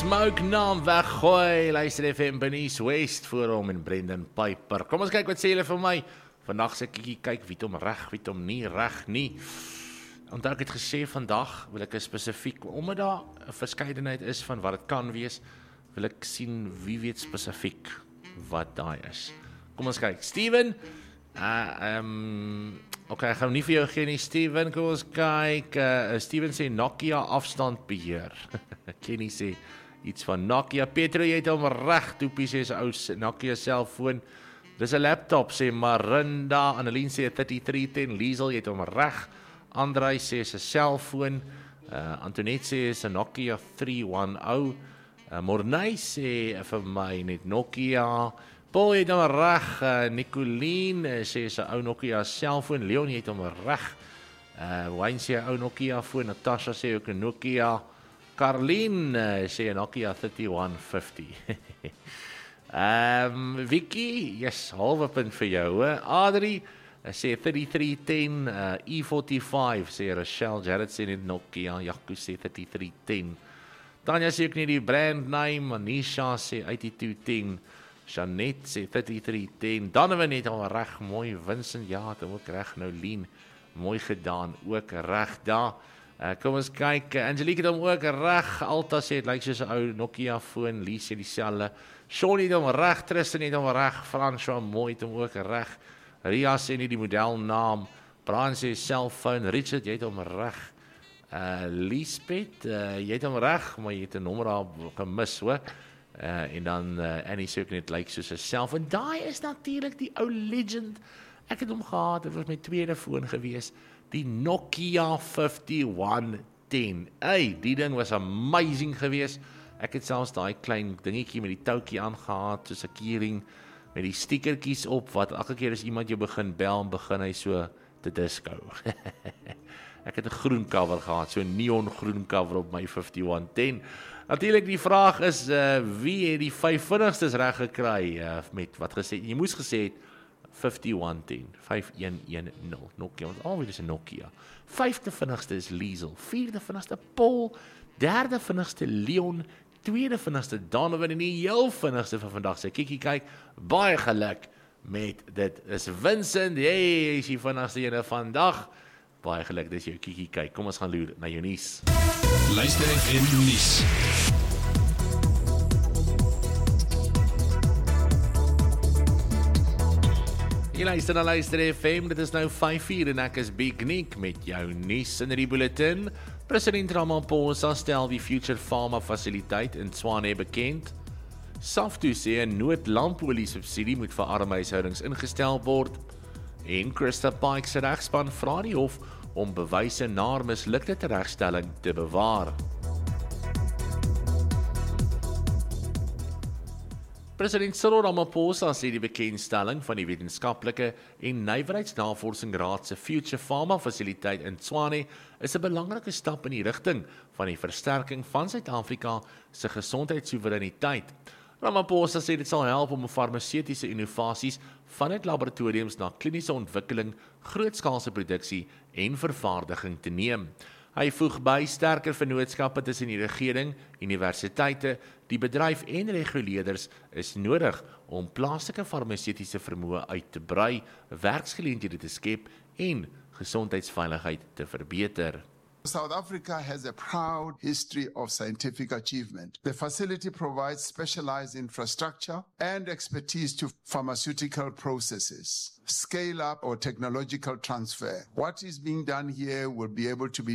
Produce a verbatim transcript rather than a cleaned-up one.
Smoke naam weggooi. Luister F M Bernice West voor hom en Brendan Piper. Kom ons kyk wat sê julle vir my. Vandag se kiekie kyk wie het hom reg, wie het hom nie reg nie. Omdat ek het gesê vandag wil ek spesifiek, omdat daar 'n verskeidenheid is van wat dit kan wees, wil ek sien wie weet spesifiek wat daai is. Kom ons kyk. Steven, uh, um, ok, ek gaan nie vir jou gee nie, Steven. Kom ons kyk. Uh, Steven sê Nokia afstandbeheer. Kenny sê iets van Nokia. Petro, jy het hom reg. Toepie sê sy ou Nokia selfoon. Dis 'n laptop, sê Marinda. Annelien sê thirty-three ten. Liesel, jy het hom reg. Andrei sê is 'n selfoon. Uh, Antoinette sê is 'n Nokia three ten. Uh, Morney sê vir my net Nokia. Paul het hom reg. Uh, Nicoline sê is 'n ou Nokia selfoon. Leon het hom reg. Uh, Wayne sê 'n ou Nokia foon. Natasha sê ook 'n Nokia. Carlene sê 'n Nokia thirty-one fifty. um, Vicky, yes, halwe punt vir jou. He. Adri sê thirty-three ten. Uh, E forty-five sê Rochelle. Jared sê net Nokia. Jaco sê thirty-three ten. Tanya sê ook nie die brand name. Manisha sê eighty-two ten. Jeanette sê thirty-three ten. Donovan het al reg. Mooi. Vincent, ja, het ook reg. Nou Lien, mooi gedaan. Ook reg daar. Uh, kom ons kyk. Angelique het hom ook reg. Alta sê het lyk soos 'n ou Nokia foon. Lee sê dieselfde. Sean het hom reg. Tristan het hom reg. François mooi het hom ook reg. Ria sê nie die modelnaam. Brian sê cellphone. Richard, jy het hom reg. Uh, Liesbeth, uh, jy het hom reg, maar jy het 'n nommer daar gemis, hoor. Uh, en dan uh, Annie sê ook net lyk soos 'n self. En daai is natuurlik die ou legend. Ek het hom gehad. Dit was my tweede foon gewees. Die Nokia fifty-one ten. Ey, die ding was amazing geweest. Ek het selfs daai klein dingetjie met die toutjie aangehad, soos 'n keyring met die stickertjies op wat elke keer as iemand jou begin bel, begin hy so te disco. Ek het 'n groen cover gehad, so 'n neon groen cover op my fifty-one ten. Natuurlik die vraag is uh, wie het die vyf vinnigstes reg gekry uh, met wat gesê. Jy moes gesê het fifty-one ten, fifty-one ten, Nokia, want alweer is 'n Nokia. Vyfde vinnigste is Liesel, vierde vinnigste Paul, derde vinnigste Leon, tweede vinnigste Donovan en die heel vinnigste van vandag se kiekie kyk. Baie geluk met dit is Vincent. Hey, is die vinnigste ene vandag. Baie geluk, dis jou kiekie kyk. Kom ons gaan loer na jou nuus. Luister F M nuus. Jy luister na Luister F M, dit is nou vyf uur en ek is Big Nick met jou nuus in die bulletin. President Ramaphosa stel die Future Pharma fasiliteit in Tshwane bekend. Safto sê 'n noodlampolie subsidie moet vir arme huishoudings ingestel word. En Christa Pike se regspan vra die hof om bewyse na mislukte teregstelling te bewaar. President Cyril Ramaphosa sê die bekendstelling van die Wetenskaplike en Nywerheidsnavorsingsraad se Future Pharma fasiliteit in Tshwane is 'n belangrike stap in die rigting van die versterking van Suid-Afrika se gesondheidssoewereiniteit. Ramaphosa sê dit sal help om farmaseutiese innovasies vanuit laboratoriums na kliniese ontwikkeling, grootskaalse produksie en vervaardiging te neem. Hy voeg by sterker vennootskappe tussen die regering, universiteite, die bedryf en reguleerders is nodig om plaaslike farmaseutiese vermoë uit te brei, werksgeleenthede te skep en gesondheidsveiligheid te verbeter. South Africa has a proud history of scientific achievement. The facility provides specialized infrastructure and expertise to pharmaceutical processes, scale up or technological transfer. What is being done here will be able to be